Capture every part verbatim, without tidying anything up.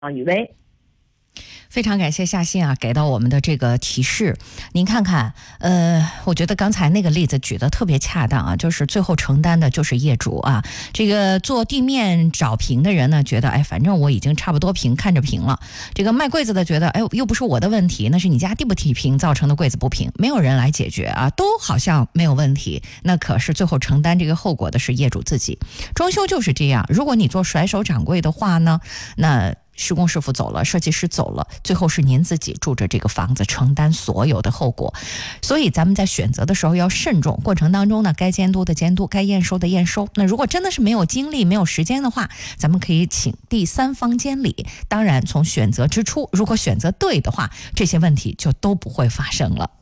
雨薇。 非常感谢夏信啊给到我们的这个提示。您看看，呃，我觉得刚才那个例子举得特别恰当啊，就是最后承担的就是业主啊。这个做地面找平的人呢，觉得哎，反正我已经差不多平，看着平了。这个卖柜子的觉得，哎，又不是我的问题，那是你家地不地平造成的柜子不平，没有人来解决啊，都好像没有问题。那可是最后承担这个后果的是业主自己。装修就是这样，如果你做甩手掌柜的话呢，那施工师傅走了，设计师走了，最后是您自己住着这个房子承担所有的后果。所以咱们在选择的时候要慎重，过程当中呢，该监督的监督，该验收的验收。那如果真的是没有精力没有时间的话，咱们可以请第三方监理。当然从选择之初，如果选择对的话，这些问题就都不会发生了。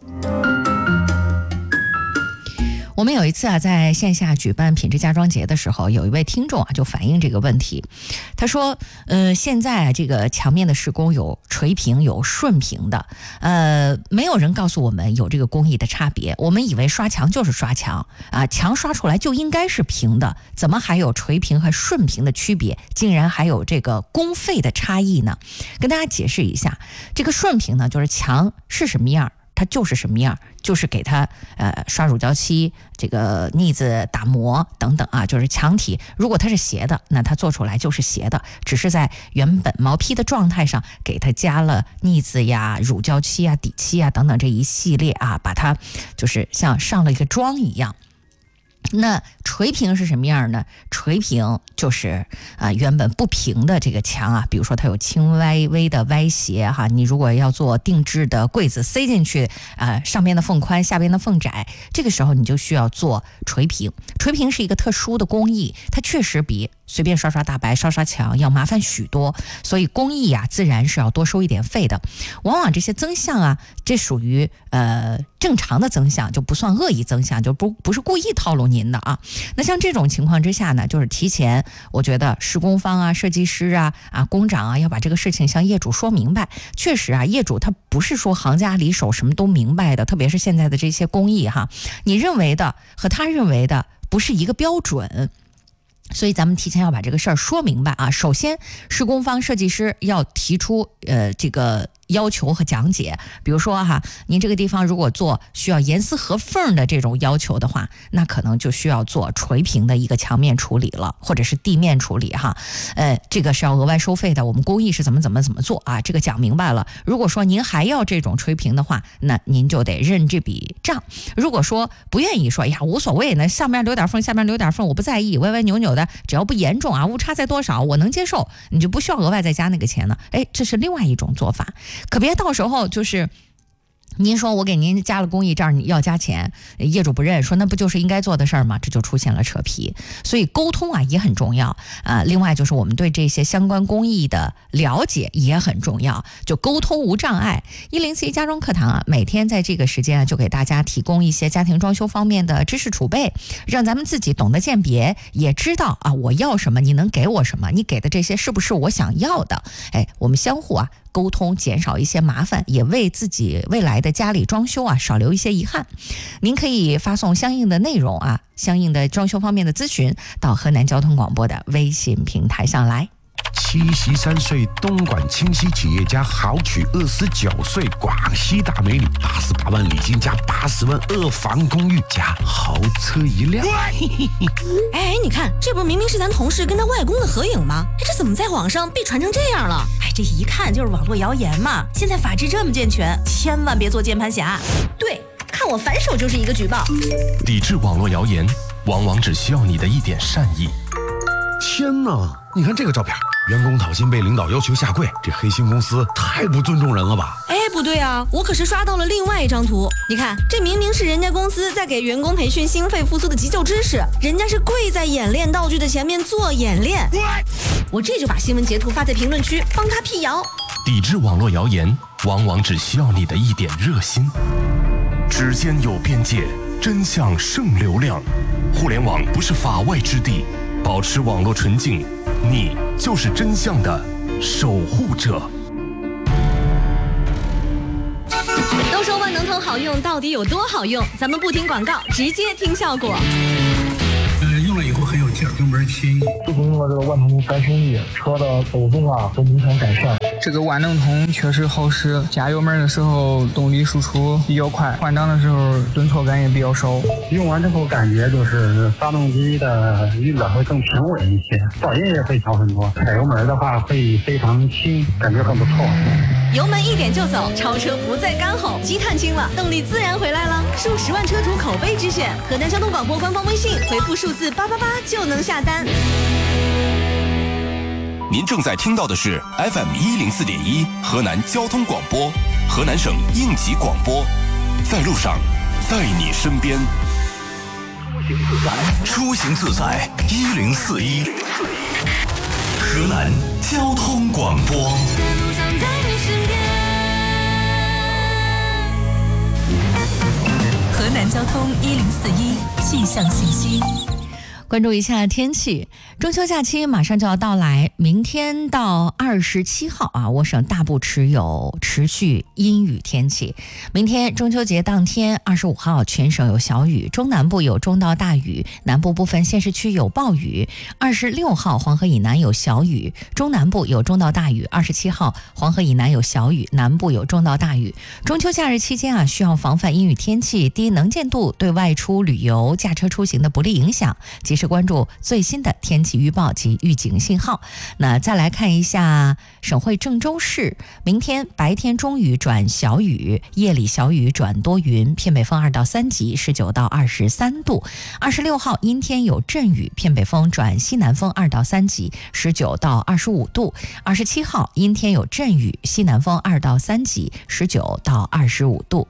我们有一次啊，在线下举办品质家装节的时候，有一位听众啊就反映这个问题。他说，呃，现在啊这个墙面的施工有垂平有顺平的，呃，没有人告诉我们有这个工艺的差别。我们以为刷墙就是刷墙啊，墙刷出来就应该是平的，怎么还有垂平和顺平的区别？竟然还有这个工费的差异呢？跟大家解释一下，这个顺平呢，就是墙是什么样，它就是什么样，就是给它呃刷乳胶漆，这个腻子打磨等等啊，就是墙体如果它是斜的，那它做出来就是斜的，只是在原本毛坯的状态上给它加了腻子呀、乳胶漆啊、底漆啊等等这一系列啊，把它就是像上了一个妆一样。那垂平是什么样呢？垂平就是啊、呃、原本不平的这个墙啊，比如说它有轻微微的歪斜哈，你如果要做定制的柜子塞进去，呃上边的缝宽，下边的缝窄，这个时候你就需要做垂平。垂平是一个特殊的工艺，它确实比随便刷刷大白、刷刷墙要麻烦许多，所以工艺啊自然是要多收一点费的。往往这些增项啊，这属于呃正常的增项，就不算恶意增项，就不不是故意套路您的啊。那像这种情况之下呢，就是提前，我觉得施工方啊、设计师啊、啊工长啊，要把这个事情向业主说明白。确实啊，业主他不是说行家里手什么都明白的，特别是现在的这些工艺哈，你认为的和他认为的不是一个标准。所以咱们提前要把这个事儿说明白啊。首先，施工方设计师要提出呃这个要求和讲解，比如说哈，您这个地方如果做需要严丝合缝的这种要求的话，那可能就需要做垂平的一个墙面处理了，或者是地面处理哈。呃，这个是要额外收费的。我们工艺是怎么怎么怎么做啊？这个讲明白了。如果说您还要这种垂平的话，那您就得认这笔账。如果说不愿意说，哎呀无所谓，那上面留点缝，下面留点缝，我不在意，歪歪扭扭的，只要不严重啊，误差在多少我能接受，你就不需要额外再加那个钱了。哎，这是另外一种做法。可别到时候就是您说我给您加了工艺，这儿你要加钱，业主不认，说那不就是应该做的事儿吗？这就出现了扯皮。所以沟通啊也很重要啊。另外就是我们对这些相关工艺的了解也很重要，就沟通无障碍。一零四一家装课堂啊，每天在这个时间啊，就给大家提供一些家庭装修方面的知识储备，让咱们自己懂得鉴别，也知道啊我要什么，你能给我什么，你给的这些是不是我想要的？哎，我们相互啊沟通，减少一些麻烦，也为自己未来的家里装修啊少留一些遗憾。您可以发送相应的内容啊，相应的装修方面的咨询到河南交通广播的微信平台上来。 七十三岁东莞清溪企业家豪娶二十九岁广西大美女，八十八万礼金加八十万二房公寓加豪车一辆。 哎，你看，这不是明明是咱同事跟他外公的合影吗？哎，这怎么在网上被传成这样了？哎，这一看就是网络谣言嘛。现在法制这么健全，千万别做键盘侠。对，看我反手就是一个举报。 抵制网络谣言，往往只需要你的一点善意。 天哪，你看这个照片，员工讨薪被领导要求下跪，这黑心公司太不尊重人了吧？ 哎，不对啊，我可是刷到了另外一张图。你看，这明明是人家公司在给员工培训心肺复苏的急救知识，人家是跪在演练道具的前面做演练。我这就把新闻截图发在评论区，帮他辟谣。 抵制网络谣言，往往只需要你的一点热心。指尖有边界，真相胜流量。互联网不是法外之地，保持网络纯净，你就是真相的守护者。 都说万能通好用，到底有多好用？咱们不听广告，直接听效果。 呃，用了以后很有劲儿，油门轻。 自从了这个万能铜翻新液，车的走动啊都明显改善。 这个万能铜确实好使，加油门的时候动力输出比较快，换挡的时候顿挫感也比较少。 用完之后感觉就是发动机的运转会更平稳一些，噪音也会小很多。踩油门的话会非常轻，感觉很不错。 油门一点就走，超车不再干吼，积碳轻了，动力自然回来了。数十万车主口碑之选，河南交通广播官方微信回复数字八八八就能下单。 您正在听到的是 F M 一零四点一河南交通广播，河南省应急广播，在路上，在你身边。出行自在一零四一，河南交通广播。 河南交通一零四一气象信息。 关注一下天气，中秋假期马上就要到来，明天到二十七号啊，我省大部持有持续阴雨天气。明天中秋节当天，二十五号全省有小雨，中南部有中到大雨，南部部分县市区有暴雨。二十六号黄河以南有小雨，中南部有中到大雨。二十七号黄河以南有小雨，南部有中到大雨。中秋假日期间啊，需要防范阴雨天气、低能见度对外出旅游、驾车出行的不利影响，及时关注最新的天气预报及预警信号。那再来看一下省会郑州市，明天白天中雨转小雨，夜里小雨转多云，偏北风二到三级，十九到二十三度。二十六号阴天有阵雨，偏北风转西南风二到三级，十九到二十五度。二十七号阴天有阵雨，西南风二到三级，十九到二十五度。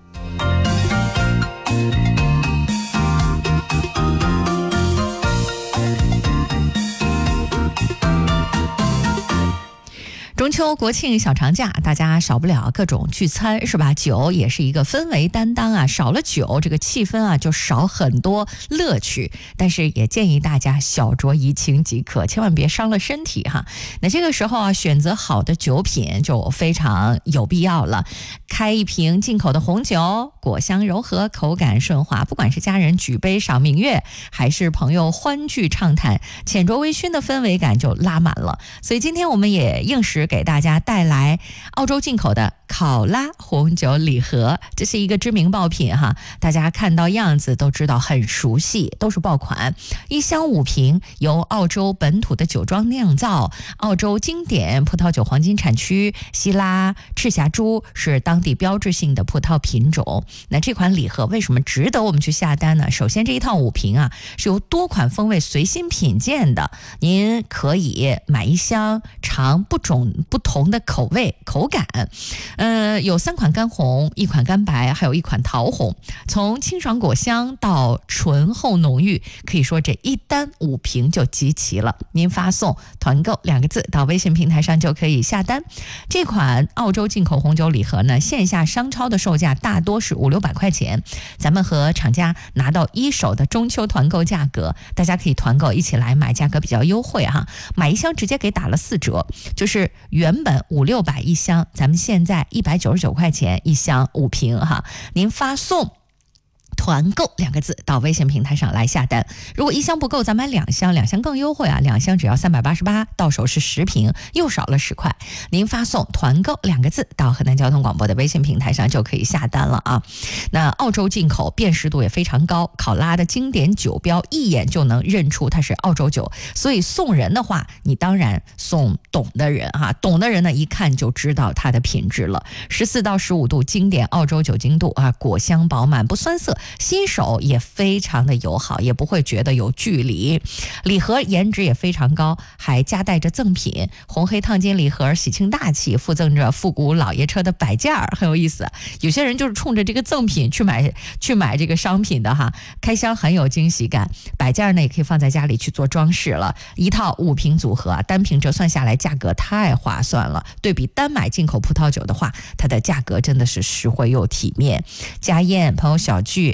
中秋国庆小长假，大家少不了各种聚餐，是吧？酒也是一个氛围担当啊，少了酒，这个气氛啊就少很多乐趣。但是也建议大家小酌怡情即可，千万别伤了身体哈。那这个时候啊，选择好的酒品就非常有必要了。开一瓶进口的红酒，果香柔和，口感顺滑，不管是家人举杯赏明月，还是朋友欢聚畅谈，浅酌微醺的氛围感就拉满了。所以今天我们也应时给大家带来澳洲进口的考拉红酒礼盒，这是一个知名爆品哈，大家看到样子都知道很熟悉，都是爆款，一箱五瓶，由澳洲本土的酒庄酿造，澳洲经典葡萄酒黄金产区希拉赤霞珠是当地标志性的葡萄品种。那这款礼盒为什么值得我们去下单呢？首先这一套五瓶啊是由多款风味随心品鉴的，您可以买一箱尝不种不同的口味口感，呃，有三款干红，一款干白，还有一款桃红，从清爽果香到醇厚浓郁，可以说这一单五瓶就集齐了。您发送团购两个字到微信平台上就可以下单。这款澳洲进口红酒礼盒呢，线下商超的售价大多是五六百块钱，咱们和厂家拿到一手的中秋团购价格，大家可以团购一起来买，价格比较优惠哈，买一箱直接给打了四折，就是原本五六百一箱，咱们现在一百九十九块钱一箱五瓶哈，您发送团购两个字到微信平台上来下单。如果一箱不够，咱买两箱，两箱更优惠啊，两箱只要三百八十八，到手是十瓶，又少了十块。您发送团购两个字到河南交通广播的微信平台上就可以下单了啊。那澳洲进口，辨识度也非常高，考拉的经典酒标一眼就能认出它是澳洲酒，所以送人的话，你当然送懂的人哈，懂的人呢一看就知道它的品质了。十四到十五度经典澳洲酒精度啊，果香饱满不酸涩，新手也非常的友好，也不会觉得有距离。礼盒颜值也非常高，还夹带着赠品，红黑烫金礼盒喜庆大气，附赠着复古老爷车的摆件儿，很有意思。有些人就是冲着这个赠品去买去买这个商品的哈，开箱很有惊喜感。摆件呢也可以放在家里去做装饰了。一套五瓶组合啊，单瓶折算下来价格太划算了，对比单买进口葡萄酒的话，它的价格真的是实惠又体面。家宴、朋友小聚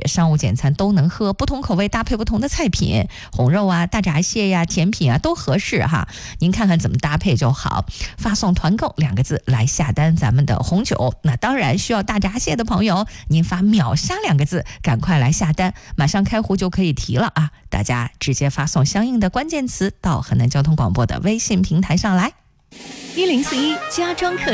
商务简餐都能喝，不同口味搭配不同的菜品，红肉啊、大闸蟹呀、甜品啊都合适哈。您看看怎么搭配就好。发送团购两个字来下单咱们的红酒。那当然需要大闸蟹的朋友，您发秒杀两个字，赶快来下单，马上开壶就可以提了啊！大家直接发送相应的关键词到河南交通广播的微信平台上来。 一零四一家装课